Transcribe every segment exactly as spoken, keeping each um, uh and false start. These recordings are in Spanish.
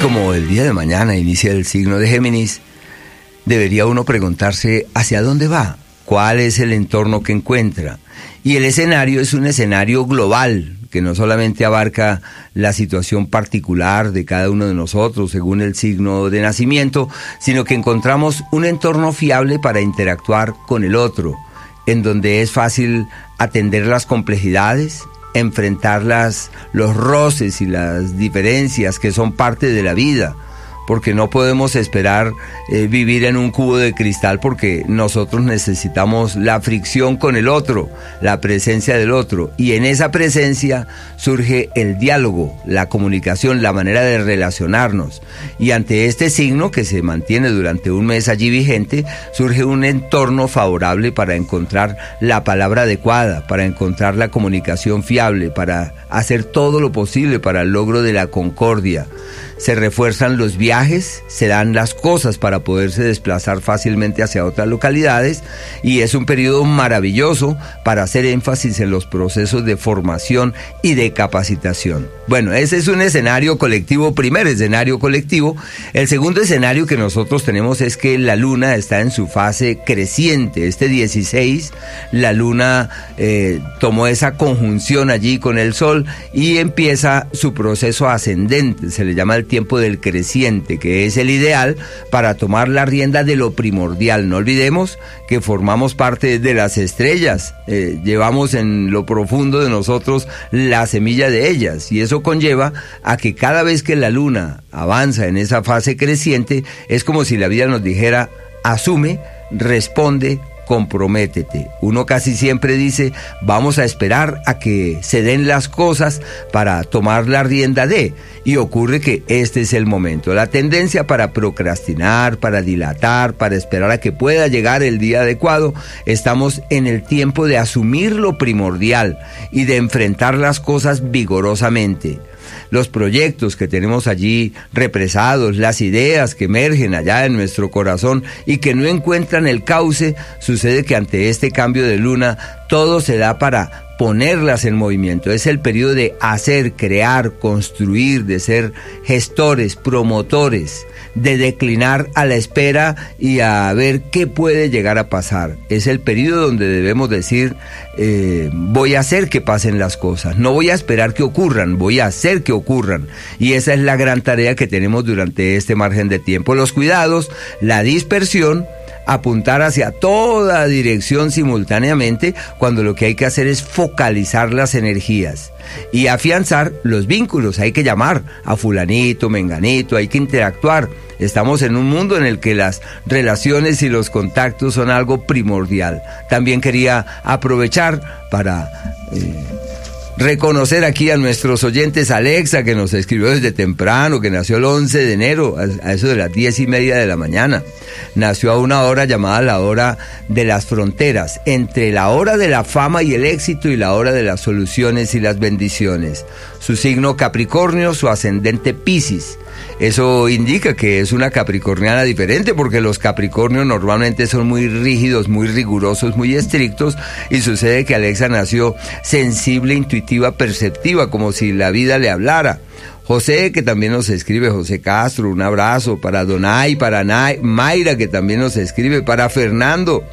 como el día de mañana inicia el signo de Géminis, debería uno preguntarse hacia dónde va, cuál es el entorno que encuentra. Y el escenario es un escenario global, que no solamente abarca la situación particular de cada uno de nosotros según el signo de nacimiento, sino que encontramos un entorno fiable para interactuar con el otro, en donde es fácil atender las complejidades, enfrentar las, los roces y las diferencias que son parte de la vida, porque no podemos esperar eh, vivir en un cubo de cristal, porque nosotros necesitamos la fricción con el otro, la presencia del otro, y en esa presencia surge el diálogo, la comunicación, la manera de relacionarnos, y ante este signo que se mantiene durante un mes allí vigente, surge un entorno favorable para encontrar la palabra adecuada, para encontrar la comunicación fiable, para hacer todo lo posible para el logro de la concordia. Se refuerzan los viajes, se dan las cosas para poderse desplazar fácilmente hacia otras localidades, y es un periodo maravilloso para hacer énfasis en los procesos de formación y de capacitación. Bueno, ese es un escenario colectivo, primer escenario colectivo. El segundo escenario que nosotros tenemos es que la luna está en su fase creciente. Este dieciséis, la luna eh, tomó esa conjunción allí con el sol y empieza su proceso ascendente, se le llama el tiempo del creciente, que es el ideal para tomar la rienda de lo primordial. No olvidemos que formamos parte de las estrellas, eh, llevamos en lo profundo de nosotros la semilla de ellas, y eso conlleva a que cada vez que la luna avanza en esa fase creciente, es como si la vida nos dijera: asume, responde, comprométete. Uno casi siempre dice: vamos a esperar a que se den las cosas para tomar la rienda de, y ocurre que este es el momento. La tendencia para procrastinar, para dilatar, para esperar a que pueda llegar el día adecuado. Estamos en el tiempo de asumir lo primordial y de enfrentar las cosas vigorosamente. Los proyectos que tenemos allí represados, las ideas que emergen allá en nuestro corazón y que no encuentran el cauce, sucede que ante este cambio de luna todo se da para ponerlas en movimiento. Es el periodo de hacer, crear, construir, de ser gestores, promotores, de declinar a la espera y a ver qué puede llegar a pasar. Es el periodo donde debemos decir: eh, voy a hacer que pasen las cosas, no voy a esperar que ocurran, voy a hacer que ocurran. Y esa es la gran tarea que tenemos durante este margen de tiempo. Los cuidados, la dispersión, apuntar hacia toda dirección simultáneamente, cuando lo que hay que hacer es focalizar las energías y afianzar los vínculos. Hay que llamar a fulanito, menganito, hay que interactuar. Estamos en un mundo en el que las relaciones y los contactos son algo primordial. También quería aprovechar para eh, reconocer aquí a nuestros oyentes: Alexa, que nos escribió desde temprano, que nació el once de enero, a eso de las diez y media de la mañana. Nació a una hora llamada la hora de las fronteras, entre la hora de la fama y el éxito y la hora de las soluciones y las bendiciones. Su signo Capricornio, su ascendente Piscis. Eso indica que es una capricorniana diferente, porque los capricornios normalmente son muy rígidos, muy rigurosos, muy estrictos, y sucede que Alexa nació sensible, intuitiva, perceptiva, como si la vida le hablara. José, que también nos escribe, José Castro, un abrazo para Donay, para Nay, Mayra, que también nos escribe, para Fernando,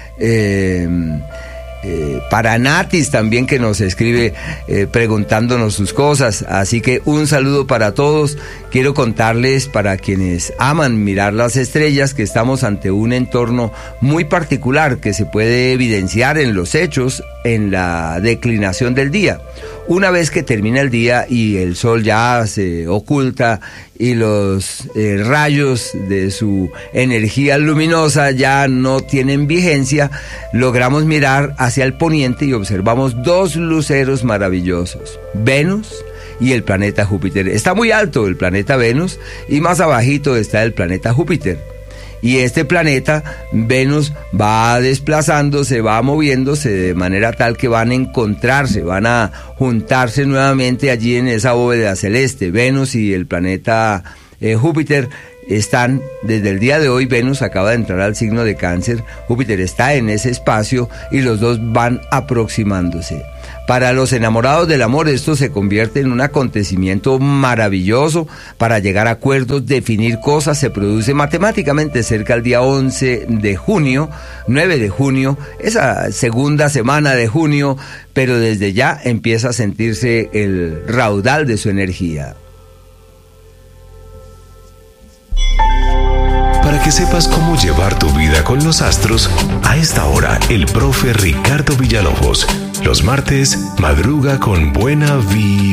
eh, eh, para Natis también, que nos escribe eh, preguntándonos sus cosas. Así que un saludo para todos. Quiero contarles, para quienes aman mirar las estrellas, que estamos ante un entorno muy particular que se puede evidenciar en los hechos, en la declinación del día. Una vez que termina el día y el sol ya se oculta y los eh, rayos de su energía luminosa ya no tienen vigencia, logramos mirar hacia el poniente y observamos dos luceros maravillosos: Venus y el planeta Júpiter. Está muy alto el planeta Venus y más abajito está el planeta Júpiter. Y este planeta, Venus, va desplazándose, va moviéndose de manera tal que van a encontrarse, van a juntarse nuevamente allí en esa bóveda celeste. Venus y el planeta eh, Júpiter están, desde el día de hoy, Venus acaba de entrar al signo de Cáncer, Júpiter está en ese espacio y los dos van aproximándose. Para los enamorados del amor, esto se convierte en un acontecimiento maravilloso para llegar a acuerdos, definir cosas. Se produce matemáticamente cerca del día once de junio, nueve de junio, esa segunda semana de junio, pero desde ya empieza a sentirse el raudal de su energía. Para que sepas cómo llevar tu vida con los astros, a esta hora el profe Ricardo Villalobos. Los martes, madruga con buena vibra.